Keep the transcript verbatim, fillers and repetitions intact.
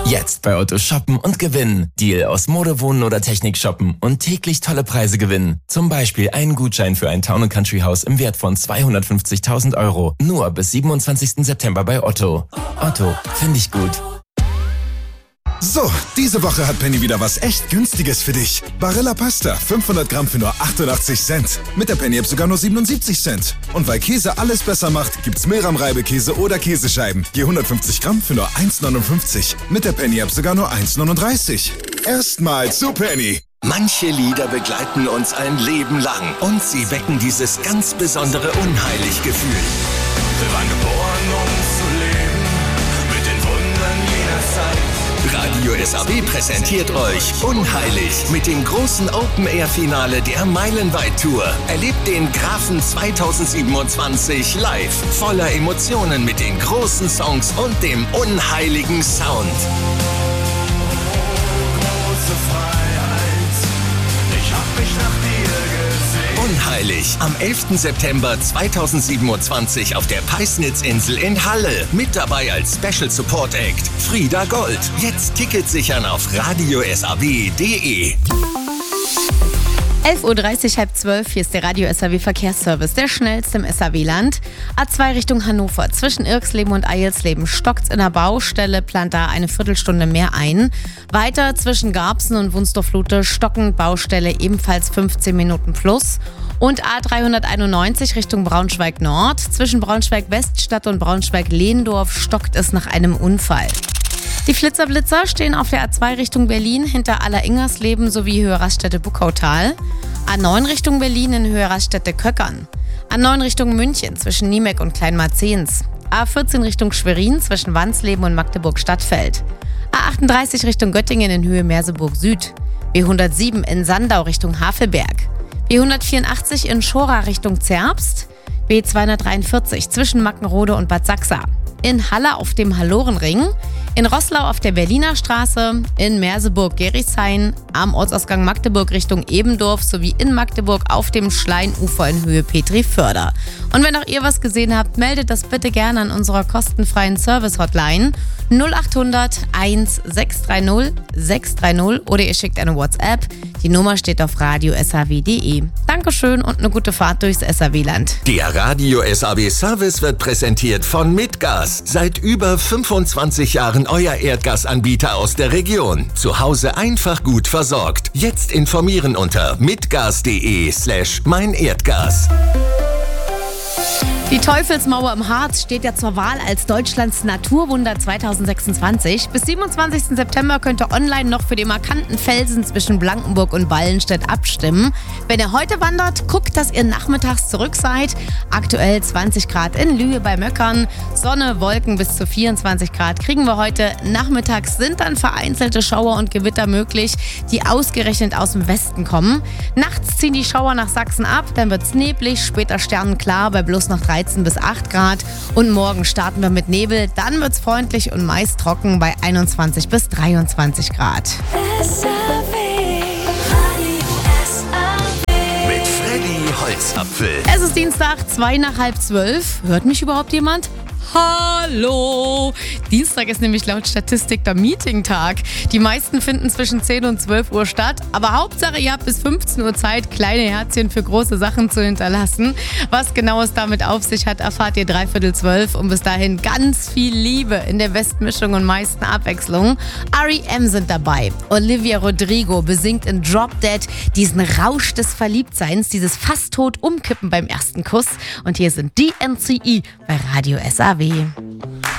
Jetzt bei Otto shoppen und gewinnen. Deal aus Mode, Wohnen oder Technik shoppen und täglich tolle Preise gewinnen. Zum Beispiel einen Gutschein für ein Town and Country Haus im Wert von zweihundertfünfzigtausend Euro. Nur bis siebenundzwanzigsten September bei Otto. Otto, finde ich gut. So, diese Woche hat Penny wieder was echt Günstiges für dich. Barilla Pasta, fünfhundert Gramm für nur achtundachtzig Cent. Mit der Penny-App sogar nur siebenundsiebzig Cent. Und weil Käse alles besser macht, gibt's Meram-Reibekäse oder Käsescheiben. Je hundertfünfzig Gramm für nur eins neunundfünfzig. Mit der Penny-App sogar nur eins neununddreißig. Erstmal zu Penny. Manche Lieder begleiten uns ein Leben lang und sie wecken dieses ganz besondere Unheilig-Gefühl. Wir waren geboren, um zu leben, mit den Wundern jener Zeit. Radio S A W präsentiert euch Unheilig mit dem großen Open-Air-Finale der Meilenweit-Tour. Erlebt den Grafen zweitausendsiebenundzwanzig live, voller Emotionen mit den großen Songs und dem unheiligen Sound. Große Freiheit, ich hab mich nach dir gesehen. Unheilig am elften September zweitausendsiebenundzwanzig auf der Peisnitzinsel in Halle. Mit dabei als Special Support Act Frieda Gold. Jetzt Tickets sichern auf radio s a w punkt d e. elf Uhr dreißig, halb zwölf, hier ist der Radio S A W Verkehrsservice, der schnellste im S A W-Land. A zwei Richtung Hannover, zwischen Irksleben und Eilsleben stockt's in der Baustelle, plant da eine Viertelstunde mehr ein. Weiter zwischen Garbsen und Wunsdorf-Lute stockend Baustelle, ebenfalls fünfzehn Minuten plus. Und A dreihunderteinundneunzig Richtung Braunschweig Nord, zwischen Braunschweig-Weststadt und Braunschweig-Lehndorf stockt es nach einem Unfall. Die Flitzerblitzer stehen auf der A zwei Richtung Berlin hinter Aller-Ingersleben sowie Höhe Raststätte-Buckautal. A neun Richtung Berlin in Höhe Raststätte-Köckern. A neun Richtung München zwischen Niemek und Kleinmarzens. A vierzehn Richtung Schwerin zwischen Wansleben und Magdeburg-Stadtfeld. A achtunddreißig Richtung Göttingen in Höhe Merseburg Süd. B hundertsieben in Sandau Richtung Havelberg. B hundertvierundachtzig in Schora Richtung Zerbst. B zweihundertdreiundvierzig zwischen Mackenrode und Bad Sachsa. In Halle auf dem Hallorenring, in Roßlau auf der Berliner Straße, in Merseburg-Gerichshain, am Ortsausgang Magdeburg Richtung Ebendorf sowie in Magdeburg auf dem Schleinufer in Höhe Petriförder. Und wenn auch ihr was gesehen habt, meldet das bitte gerne an unserer kostenfreien Service-Hotline null achthundert eins sechs drei null sechs drei null oder ihr schickt eine WhatsApp. Die Nummer steht auf radio s a w punkt d e. Dankeschön und eine gute Fahrt durchs S A W-Land. Der Radio S A W Service wird präsentiert von Mitgas. Seit über fünfundzwanzig Jahren euer Erdgasanbieter aus der Region. Zu Hause einfach gut versorgt. Jetzt informieren unter mitgas.de slash mein Erdgas. Die Teufelsmauer im Harz steht ja zur Wahl als Deutschlands Naturwunder zweitausendsechsundzwanzig. Bis siebenundzwanzigsten September könnt ihr online noch für den markanten Felsen zwischen Blankenburg und Ballenstedt abstimmen. Wenn ihr heute wandert, guckt, dass ihr nachmittags zurück seid. Aktuell zwanzig Grad in Lühe bei Möckern. Sonne, Wolken bis zu vierundzwanzig Grad kriegen wir heute. Nachmittags sind dann vereinzelte Schauer und Gewitter möglich, die ausgerechnet aus dem Westen kommen. Nachts ziehen die Schauer nach Sachsen ab, dann wird's neblig, später sternenklar bei bloß noch dreizehn bis acht Grad. Und morgen starten wir mit Nebel, dann wird's freundlich und meist trocken bei einundzwanzig bis dreiundzwanzig Grad. Mit Freddy Holzapfel. Es ist Dienstag, zwei nach halb zwölf. Hört mich überhaupt jemand? Hallo! Dienstag ist nämlich laut Statistik der Meeting-Tag. Die meisten finden zwischen zehn und zwölf Uhr statt. Aber Hauptsache, ihr habt bis fünfzehn Uhr Zeit, kleine Herzchen für große Sachen zu hinterlassen. Was genau es damit auf sich hat, erfahrt ihr dreiviertel zwölf. Und bis dahin ganz viel Liebe in der Bestmischung und meisten Abwechslung. R E M sind dabei. Olivia Rodrigo besingt in Drop Dead diesen Rausch des Verliebtseins, dieses fast tot umkippen beim ersten Kuss. Und hier sind D N C E bei Radio S A W.